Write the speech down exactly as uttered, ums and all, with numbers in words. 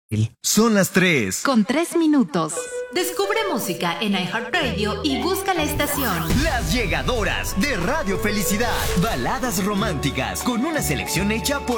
Son las tres. Con tres minutos. Descubre música en iHeartRadio y busca la estación. Las Llegadoras de Radio Felicidad. Baladas románticas con una selección hecha por